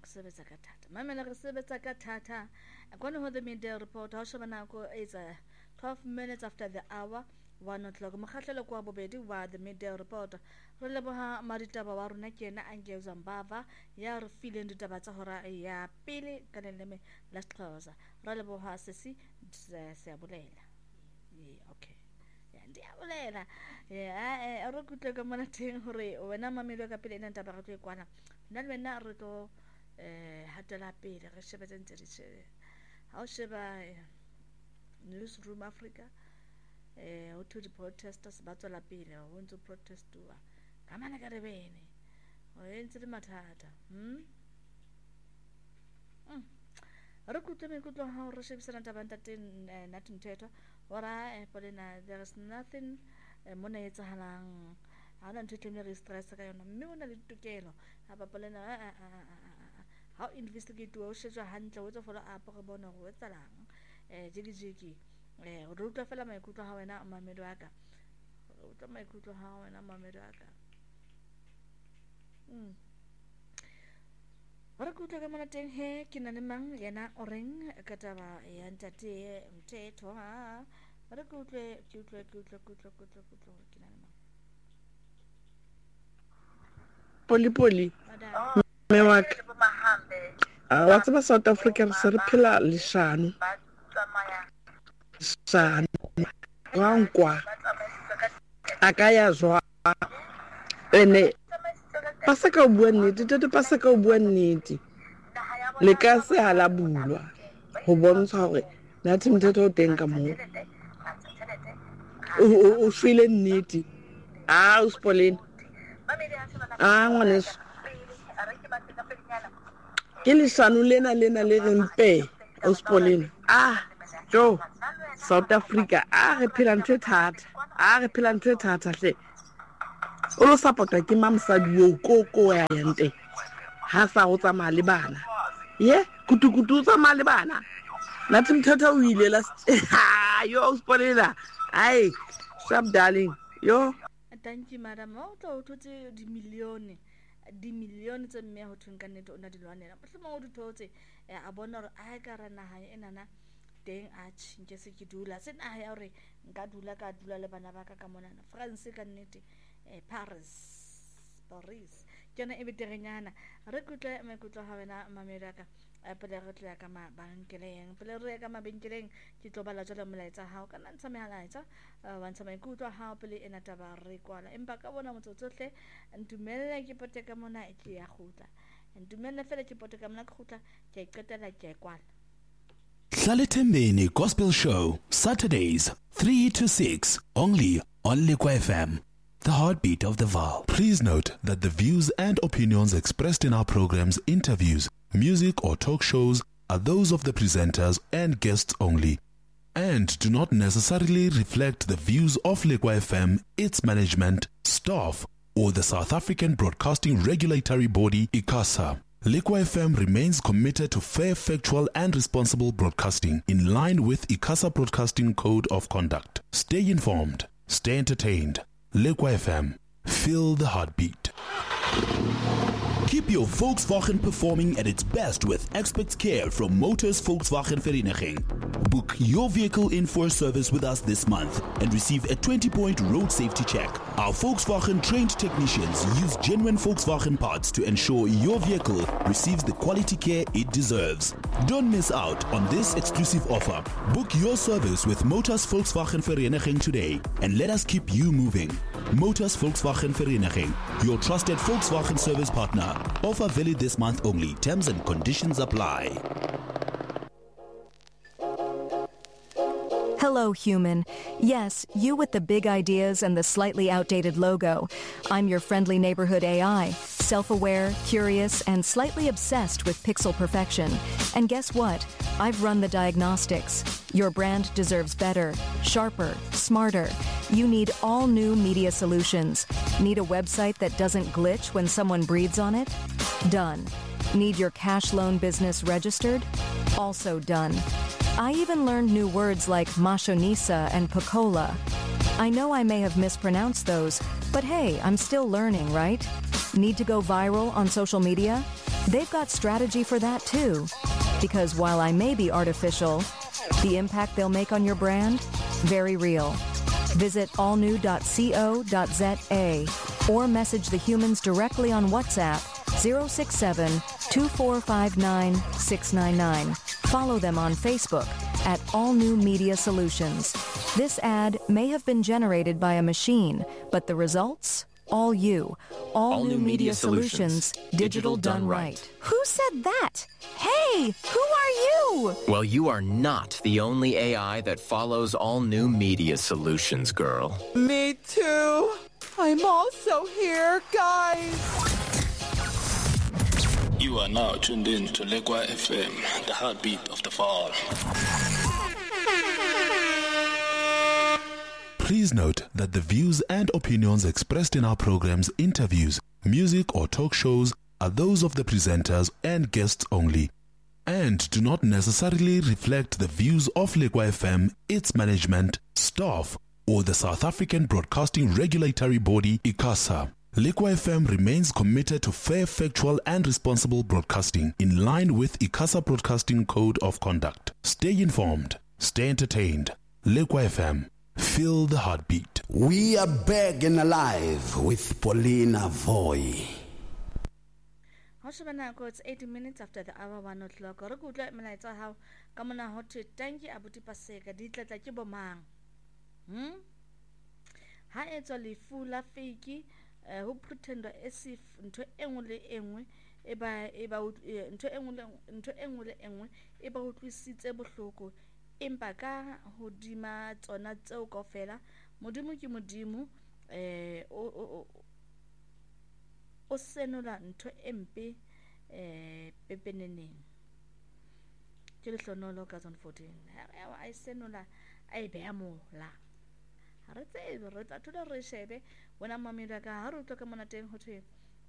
sebetsa ka thata mamela re sebetsa ka thata according to the media report how shebana ko is 12 minutes after the hour 1 o'clock mokgahlelo kwa bobedi wa the media report re leboha maditaba wa rona ke ena Ange Zambava ya re fileng ditaba tsa hora ya pele ka leleme la Xhosa re leboha sesi se abulela okay ndi abulela re kutle ka mona teng hore wena mamelo ka pele ena taba re tlo ikwana nna le wena re tlo hatela pele re shebetse ntse di shebe ha o sheba Newsroom Africa o to the protesters ba tswela pele o ntse protestwa ka mana ka re bene o entse le mathata re kutle me kutlo ha re shebisana tabanta teng nathi mthetho ora polena there is nothing mona etsahalang ha na ntho tleme re stress ka yona mme ona le ditokelo ha ba polena how investigate o shejwa hantle o tsa follow up re bona go etsalang jiki o rutla fela maikutlo ha wena mamelo aka o tla maikutlo ha wena mamelo aka re kutla ka mona teng he ke na le mang yena o reng ka taba ya ntate mthetho ha re kutle ke na le mang Poli me wa wa tsaba South Africa re se re phela leshano sana ngwa akaya zwa ene pasaka o bua nnete tete pasaka o bua nnete le ka se hala bulwa go bontsha hore nathi mthetho o teng ka mo o file nnete o spolena ngwaneso ke leshano lena le rempe o spolena jo South Africa re phela ntho thata hle o lo supporta ke mamsadi yo koko ya yante ha sa go tsamaya le bana kutukutu tsamaya le bana nathi mthetho o ile la yo spolena sharp darling yo thank you madam o tlo thotse di million tse mme ho thunka nnete ona dilwanela mohlomong o di thotse a bona hore a ka rana ha enana teng a tshintse se ke dula se na ya hore nka dula le bana ba ka mona France ka nnete Paris ke na e beterenyana re kutle maikutlo ha wena mamela ka pele re tla ka mabankeleng pele re ka mabenkeleng ke tlo bala jalo molaetsa hao kana ntse melaetsa wa ntse maikutlo ha pele ena taba re kwala empa ka bona motsotsohle ntumelle ke pote ka mona e ke ya khutla ntumelle fela ke pote ka mona ke khutla ke iqetela ke kwala Hlalethembeni Gospel Show Saturdays 3 to 6 only on Liqua FM. The heartbeat of the Vaal. Please note that the views and opinions expressed in our programs, interviews, music or talk shows are those of the presenters and guests only and do not necessarily reflect the views of Liqua FM, its management, staff or the South African Broadcasting Regulatory Body, ICASA. Liqua FM remains committed to fair, factual and responsible broadcasting in line with ICASA Broadcasting Code of Conduct. Stay informed, stay entertained. Liqua FM, feel the heartbeat. Keep your Volkswagen performing at its best with expert care from Motors Volkswagen Vereniging. Book your vehicle in for a service with us this month and receive a 20-point road safety check. Our Volkswagen trained technicians use genuine Volkswagen parts to ensure your vehicle receives the quality care it deserves. Don't miss out on this exclusive offer. Book your service with Motors Volkswagen Vereniging today and let us keep you moving. Motors Volkswagen Vereniging, your trusted Volkswagen service partner. Offer valid this month only. Terms and conditions apply. Hello, human. Yes, you with the big ideas and the slightly outdated logo. I'm your friendly neighborhood AI, self-aware, curious, and slightly obsessed with pixel perfection. And guess what? I've run the diagnostics. Your brand deserves better, sharper, smarter. You need all new media solutions. Need a website that doesn't glitch when someone breathes on it? Done. Need your cash loan business registered? Also done. I even learned new words like mashonisa and Pocola. I know I may have mispronounced those, but hey, I'm still learning, right? Need to go viral on social media? They've got strategy for that too. Because while I may be artificial, the impact they'll make on your brand, very real. Visit allnew.co.za or message the humans directly on WhatsApp 067-2459-699. Follow them on Facebook at All New Media Solutions. This ad may have been generated by a machine, but the results? All you. All New Media Solutions. Digital done right. Who said that? Hey, who are you? Well, you are not the only AI that follows All New Media Solutions, girl. Me too. I'm also here, guys. You are now tuned in to Lekwa FM, the heartbeat of the fall. Please note that the views and opinions expressed in our programs, interviews, music or talk shows are those of the presenters and guests only, and do not necessarily reflect the views of Lekwa FM, its management, staff, or the South African Broadcasting Regulatory Body, ICASA. Lekwa FM remains committed to fair, factual, and responsible broadcasting in line with ICASA Broadcasting Code of Conduct. Stay informed, stay entertained. Lekwa FM. Feel the heartbeat. We are back and alive with Paulina Voy. It's 80 minutes after the hour 1 o'clock. Re go tla melaetsa hao ka mona ho the tanki abuti paseka di tlatla ke bomang. Ha etswa lefu la fake ho pretenda esif ntho engwe le engwe e ba ntho engwe le engwe e ba utlwisitse bohloko. Empa ka hodima tsona tseo kaofela modimo ke modimo o senola ntho empe pepeneneng ke lehlonolo ka 14 I senola I beya mola re tsebe re tla thola re shebe wena mamela ka ha re tloka mona teng ho thwe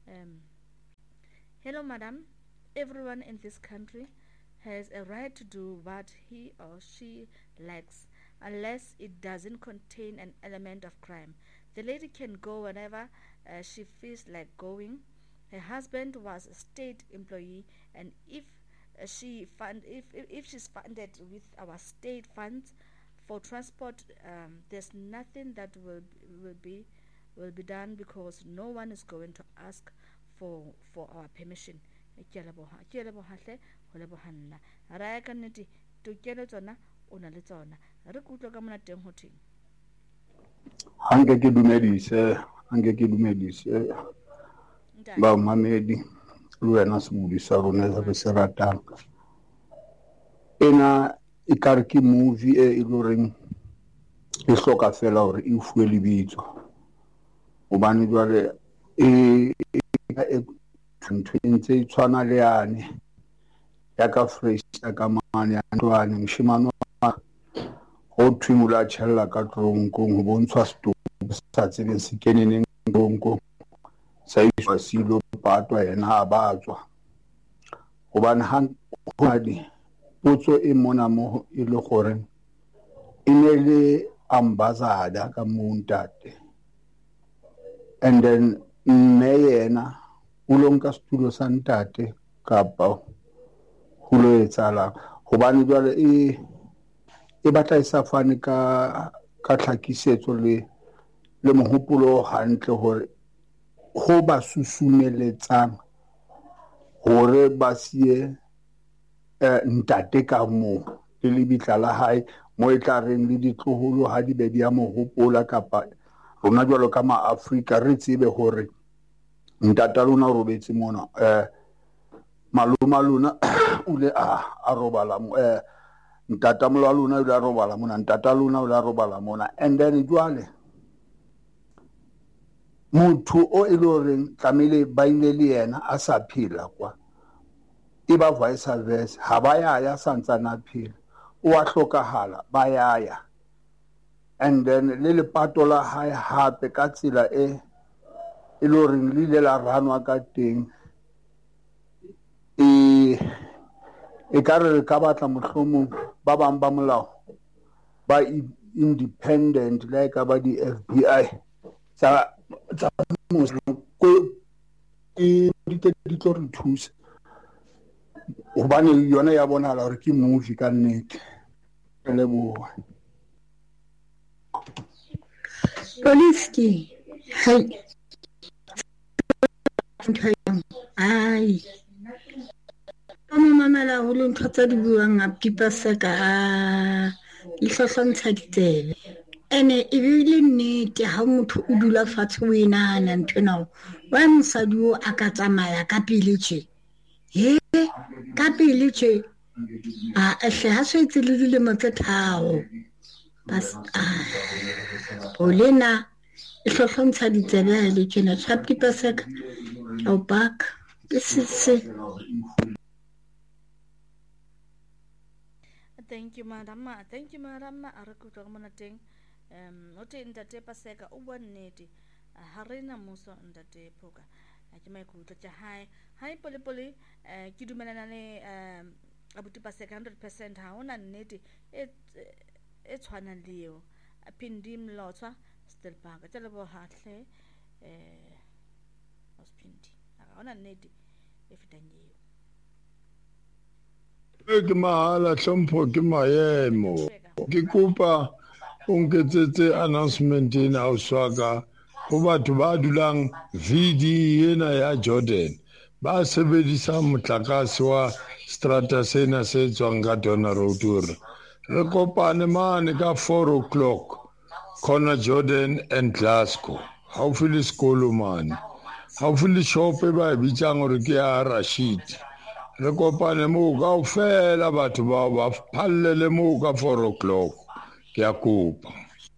hello madam, everyone in this country has a right to do what he or she likes, unless it doesn't contain an element of crime. The lady can go whenever she feels like going. Her husband was a state employee, and if she's funded with our state funds for transport, there's nothing that will be done because no one is going to ask for our permission. Ke leboha ho lebohanna ra ka nnete tokelo tsona ona le tsona re kutlo ka mona teng ho theng ange ke dumedise ba mamedi le wena se budisa rona re se ratang ena e kare ke movie e iloreng e hloka fela hore e fuwe lebitso obane jwale e ntho ntse e tshwana le yane ya ka fresh ya ka mane ya ntwane mshimano go thwimula tshella ka tronko go bontshwa stopo sa tsebeng se keneneng tronko sa iswa silo patwa yena a batswa gobane ha hodi potso e mona mo e le gore ine le ambassador ka montate and then yena ulonka studio sa ntate kapa hulo etsala gobane jwale e batla isa fane ka tlhakisetso le mohopolo hantle hore go ba susumeletsang hore ba sie ntate ka mo le lebitla la hae mo e tla reng le ditloholo ha di be di ya mohopola kapa rona jwalo ka maAfrika re tsebe hore ntata lona robetse mona maloma lona ule a robala mo ntata mola lona ule a robala mona ntata lona ule a robala mona and then jwale motho o eloreng tlamele ba ile le yena a sa phela kwa e ba vice versa ha ba ya santsana phela o a hlokahala ba ya and then le pato la hae hape ka tsela e eloreng le la ranwa ka teng e kare ka batla mohlomong ba bang ba molao ba independent like ba di FBI tsa mo ko di tlo re thusa hobane yona ya bonahala hore ke movie ka nnete re leboha Poliski ai Mama mamela ho le ntho tsa di buang a pipa seka le hlohlontsha ditsebe ene e bile nnete ha motho o dula fatshe o inahana ntho wa mosadi o a ka tsamaya ka pele tje ka pele tje hle ha se etse le dilemo tse tharo bas olena e hlohlontsha ditsebe le tjena pipa seka o baka se Thank you, madam. Thank you, madam. Arakuto monateng. Ote ndate paseka ubaneti. Harina muso ndate poka. Akima ikuto cha hai poli kidumana ne abuti paseka 100% haona neti etshwana leo. Apindim lotwa still panga. Tell about hatle ospindi. Haona neti efitanyiyo. Ke mahala hlompho ke maemo ke kopa o nketsetse announcement ena o swaka ho batho ba dulang VD ena ya Jordan ba sebedisa motlakase wa strata sena se tswang ka Donna Road re kopane mane ka 4 o'clock corner Jordan and Glasgow haufi le sekolo mane haufi le shop e ba bitsang hore ke ya Rashid re kopane moo kaofela batho bao ba phallele moo ka 4 o'clock ke a kopa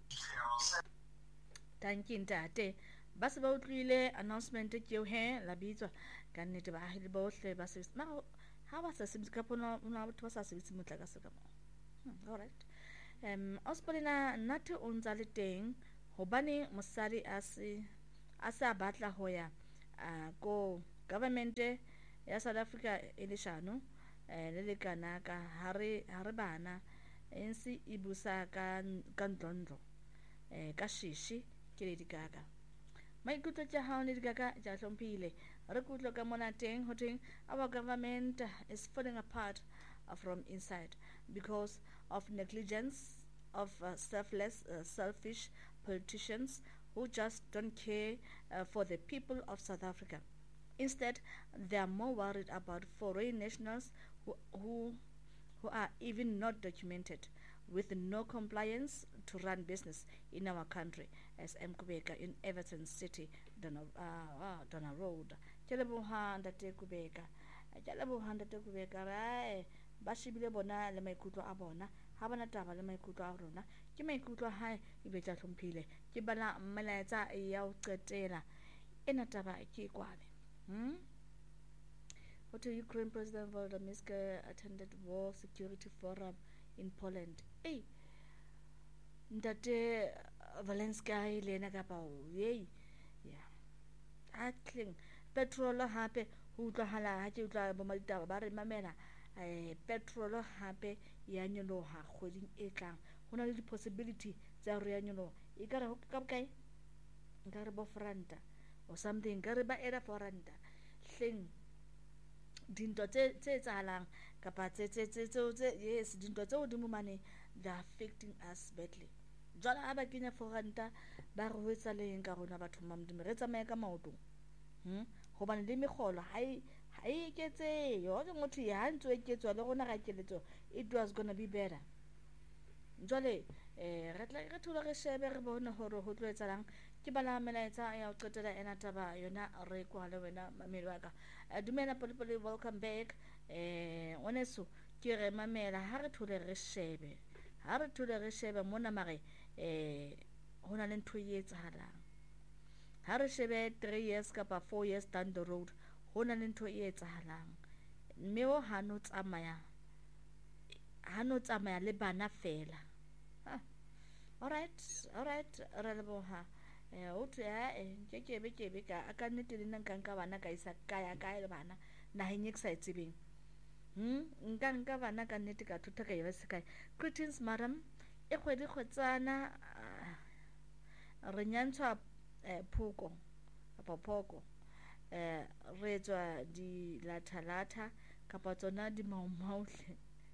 Thank you ntate ba se ba utlwile announcement ke yo he la bitswa ka nnete ba hile bohle ba se ma ha ba sa sebetsa ka bona una batho ba sa sebetsa motlakase ka mo all right Ospolina nate o ntsa le teng hobane mosadi a sa batla ho ya ko government ya South Africa elishano le kana ka hare bana ensi ibusa ka ndondlo ka shishi ke le dikaga maikutlo tja ha ne dikaga ja hlomphile re kutlo ka mona teng hoteng our government is falling apart from inside because of negligence of selfish politicians who just don't care for the people of South Africa. Instead, they are more worried about foreign nationals who are even not documented, with no compliance to run business in our country, as M. Kubeka in Everton City, Donna Road. Jalabuha ndate Kubeka. Jalabuha ndate Kubeka rai. Bashibile bona le maikutlo a bona. Ha bana taba le maikutlo a rona. Ke maikutlo hae e be tla tlhomphile. Ke bana mmelaetsa ya o qetela. Ena taba ke kwale. What Ukraine President Volodymyr Zelensky attended War Security Forum in Poland. Hey, ndate Zelensky lena ka bao. Yey. Yeah. Atling petrol hape ho tlohala ha ke utla bo maditaba ba re mamela petrol hape ya nyoloha kgweding e tlang. Hona le di possibility tsa re ya nyoloha. E ka re ho ka bokae? Nka re bo franta or something ka re ba era foranta hleng dinto tse tsalang kapa tse yes dinto tse odimo mane they are affecting us badly jwale aba kenya foranta ba re ho etsa leng ka rona batho mamdime re tsamaya ka maoto hobane le megolo ha e ketse yo ke motho ya ntse e ketswa le rona ga keletso it was going to be better jwale re tla re thola re shebe re bona hore ho tlo etsalang ke bana melaetsa ya o qetela ena taba yona re kwa le wena mamelo wa ka dumela pole welcome back oneso ke re mamela ha re thole re shebe mona mare hona le ntho e etsahalang ha re shebe 3 years kapa 4 years down the road hona le ntho e etsahalang mme o hano tsamaya le bana fela all right re leboha o tla ke be ka aka nnete le nna nka bana ka isa kaya le bana naheng e ke sa etsebeng nka bana ka nnete ka thutha ka eba sekai. Greetings madam e kgwedi kgotsana re nyantshwa phoko re tswa di latha kapa tsona di maumauhle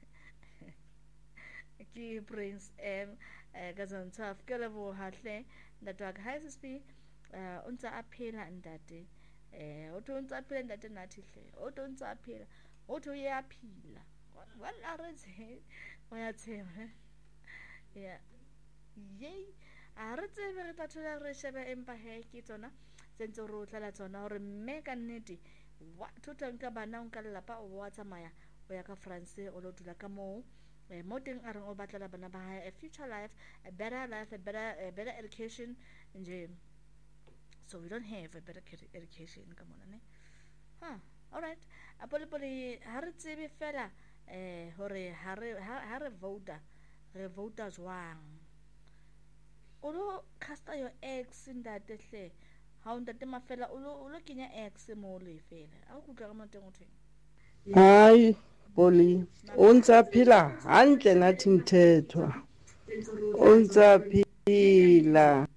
ke Prince M ka Zontsaf ke lebo hahle ndatwa ka high speed untsa aphela ndate otho untsa aphela ndate nathi hle otho untsa aphela otho uyaphila wala retse oyatsema yeah yey a re tsebe re tla thola re shebe empa he ke tsona tsentse ro tlala tsona hore mme ka nnete wa thotanka bana o ka lelapa o wa tsamaya o ya ka France o lo dula ka mo mo teng a re o batlela bana ba hae a future life, a better life, a better education nje. So we don't have a better education ka mona ne. All right, apole ha re tsebe fela hore ha re vota jwang o lo casta your ex ndate hle ha o ntate mafela o lo kenya ex mo le fela a go tla ka moteng o theng. Hayi Poli o ntsa phila hantle nathi mthethwa o ntsa phila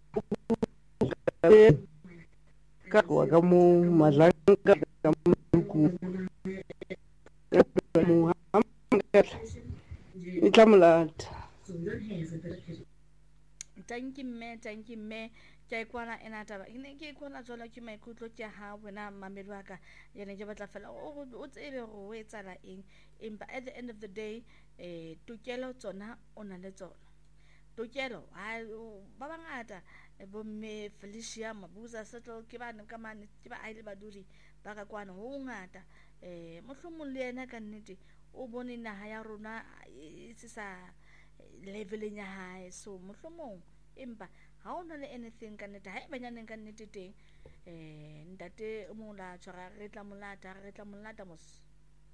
ka wa mo madlanka ka moku mo itlamulata. Thank you me ke kwana ena taba ine ke kwana jola ke maikutlo ke ha bona mamedi wa ka yene ke batla fela o tsebe go etsala eng empa at the end of the day tokelo tsona ona le tsona tokelo ba bangata bo me Felicia Mabuza settle ke bana ka mane ke ba ile baduri ba ka kwana ho ngata mohlomong le ena ka nnete o bone naha ya rona se sa leveleng ya hae so mohlomong empa ha ona le anything ka nnete ha e banyaneng ka nnete teng ntate o mo la tshwara re tla molata mos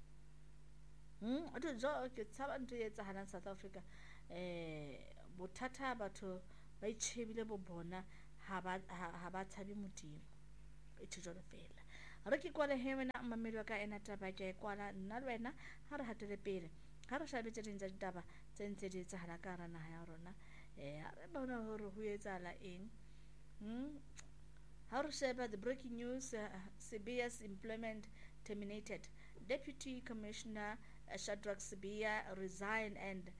a jo ke tsaba ntwe etsa hana South Africa bothata batho ba itshebile bo bona ha ba tshabe modimo e tsholo fela re ke kwala hemena mamedi wa ka ena taba ke kwala nna le wena ha re hatele pele ha re shabetse dintsa ditaba tse ntse di etsa hala ka rana ya rona re bona hore ho etsala eng ha re sheba the breaking news CBS employment terminated, Deputy Commissioner Shadrack Sibiya resigned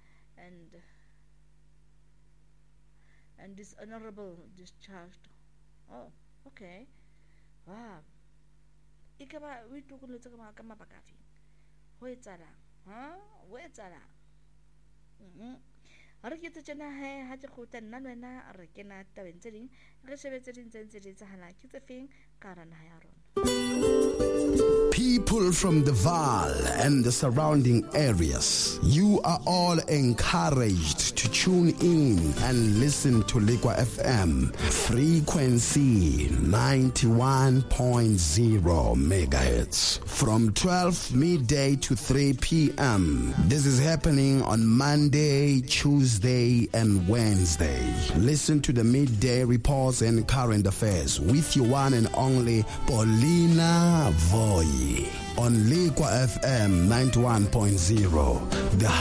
and dishonorable discharged. Oh, okay. Wow. Ikaba we took a little ka mabaka afi ho etsala ho etsala ha re ke tsena ha ke khota nna lwena re kena tabeng tse ding re shebetse ding tse di tsahala ke tse feng ka rana ya rona. People from the Vaal and the surrounding areas, you are all encouraged to tune in and listen to Liqua FM, frequency 91.0 megahertz, from 12 midday to 3 p.m. This is happening on Monday, Tuesday, and Wednesday. Listen to the midday reports and current affairs with your one and only Paulina Voy on Liqua FM 91.0.